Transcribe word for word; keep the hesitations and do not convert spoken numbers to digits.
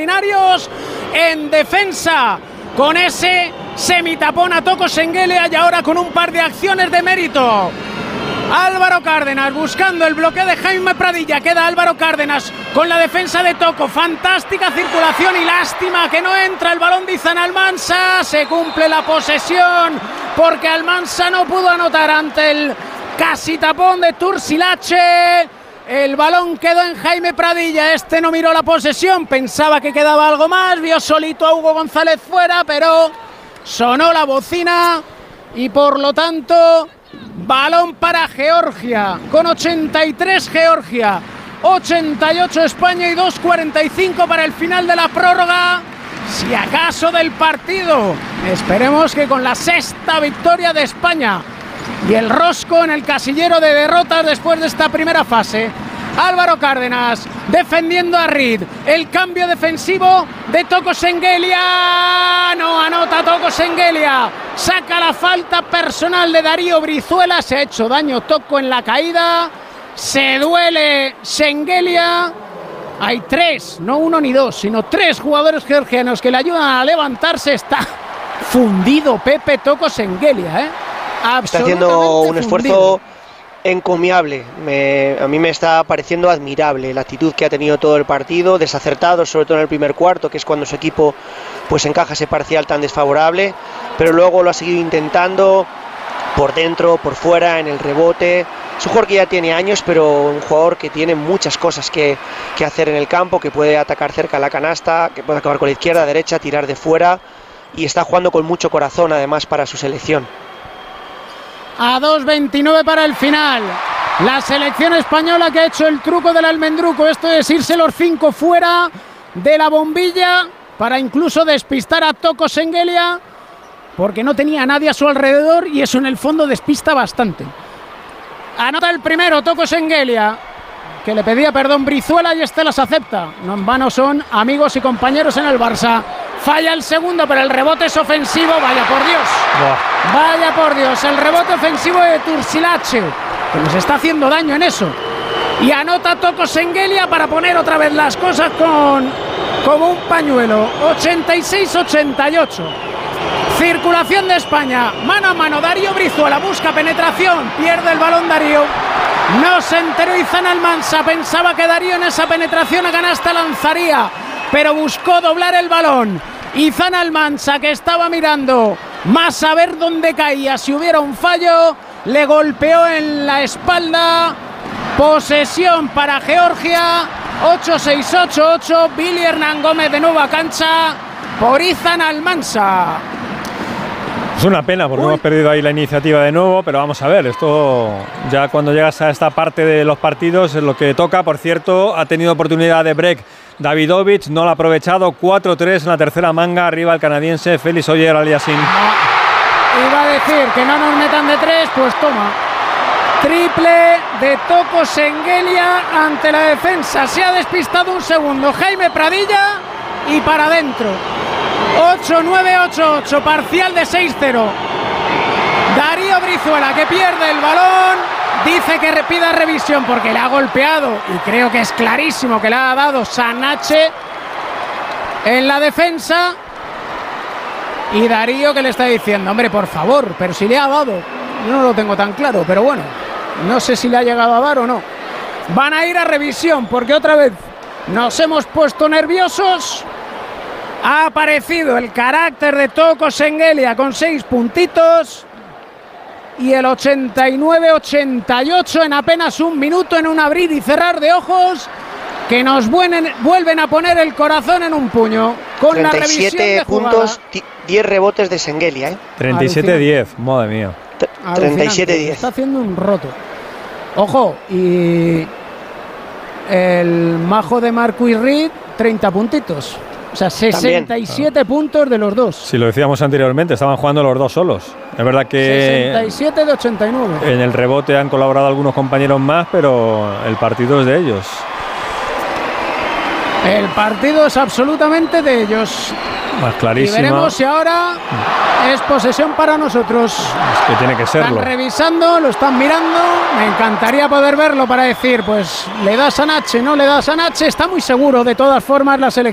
extraordinarios en defensa con ese semitapón a Toko Sengelia y ahora con un par de acciones de mérito. Álvaro Cárdenas buscando el bloqueo de Jaime Pradilla. Queda Álvaro Cárdenas con la defensa de Toko. Fantástica circulación y lástima que no entra el balón de Izan Almansa. Se cumple la posesión porque Almansa no pudo anotar ante el casi tapón de Turcilache. El balón quedó en Jaime Pradilla. Este no miró la posesión, pensaba que quedaba algo más. Vio solito a Hugo González fuera, pero sonó la bocina y por lo tanto balón para Georgia, con ochenta y tres Georgia, ochenta y ocho España y dos cuarenta y cinco para el final de la prórroga, si acaso del partido. Esperemos que con la sexta victoria de España y el rosco en el casillero de derrotas después de esta primera fase. Álvaro Cárdenas defendiendo a Reed, el cambio defensivo de Toko Sengelia, no anota Toko Sengelia, saca la falta personal de Darío Brizuela, se ha hecho daño Toko en la caída, se duele Sengelia. Hay tres, no uno ni dos, sino tres jugadores georgianos que le ayudan a levantarse. Está fundido Pepe Toko Sengelia, ¿eh? Está haciendo un esfuerzo encomiable. Me, a mí me está pareciendo admirable la actitud que ha tenido todo el partido, desacertado sobre todo en el primer cuarto, que es cuando su equipo pues encaja ese parcial tan desfavorable, pero luego lo ha seguido intentando por dentro, por fuera, en el rebote. Es un jugador que ya tiene años, pero un jugador que tiene muchas cosas que, que hacer en el campo, que puede atacar cerca a la canasta, que puede acabar con la izquierda, derecha, tirar de fuera, y está jugando con mucho corazón además para su selección. A dos veintinueve para el final. La selección española que ha hecho el truco del almendruco. Esto es irse los cinco fuera de la bombilla para incluso despistar a Toko Sengelia, porque no tenía a nadie a su alrededor y eso en el fondo despista bastante. Anota el primero Toko Sengelia, que le pedía perdón Brizuela y este las acepta. No en vano son amigos y compañeros en el Barça. Falla el segundo, pero el rebote es ofensivo. Vaya por Dios. Buah. Vaya por Dios. El rebote ofensivo de Turcilache, que nos está haciendo daño en eso. Y anota Toko Sengelia para poner otra vez las cosas con como un pañuelo. ochenta y seis ochenta y ocho. Circulación de España. Mano a mano. Darío Brizuela busca penetración. Pierde el balón Darío. No se enteró Izan Almansa. Pensaba que Darío en esa penetración a canasta lanzaría, pero buscó doblar el balón. Izan Almansa, que estaba mirando más a ver dónde caía si hubiera un fallo, le golpeó en la espalda. Posesión para Georgia. Ocho seis ocho ocho. Billy Hernán Gómez de nuevo a cancha por Izan Almansa. Es una pena porque Uy. hemos perdido ahí la iniciativa de nuevo, pero vamos a ver, esto ya cuando llegas a esta parte de los partidos es lo que toca. Por cierto, ha tenido oportunidad de break Davidovich, no lo ha aprovechado. Cuatro tres en la tercera manga, arriba el canadiense Félix Oyer-Aliassime. No, iba a decir que no nos metan de tres, pues toma. Triple de Toko Sengelia ante la defensa. Se ha despistado un segundo Jaime Pradilla y para adentro. ocho nueve ocho ocho, parcial de seis cero. Darío Brizuela, que pierde el balón, dice que pida revisión porque le ha golpeado y creo que es clarísimo que le ha dado Sanache en la defensa. Y Darío que le está diciendo, hombre, por favor, pero si le ha dado. Yo no lo tengo tan claro, pero bueno, no sé si le ha llegado a dar o no. Van a ir a revisión porque otra vez nos hemos puesto nerviosos. Ha aparecido el carácter de Toko Sengelia con seis puntitos y el ochenta y nueve ochenta y ocho en apenas un minuto, en un abrir y cerrar de ojos que nos vuelven, vuelven a poner el corazón en un puño con la revisión de puntos, diez rebotes de Sengelia, ¿eh? treinta y siete diez, madre mía. treinta y siete diez. Está haciendo un roto. Ojo, y el majo de Marcus Reed, treinta puntitos. O sea, sesenta y siete También. puntos de los dos. Si lo decíamos anteriormente, estaban jugando los dos solos. Es verdad que sesenta y siete de ochenta y nueve. En el rebote han colaborado algunos compañeros más, pero el partido es de ellos. El partido es absolutamente de ellos. Más clarísimo. Y veremos si ahora es posesión para nosotros. Es que tiene que serlo. Están revisando, lo están mirando. Me encantaría poder verlo para decir, pues le da Sanache, no le da Sanache. Está muy seguro de todas formas la selección.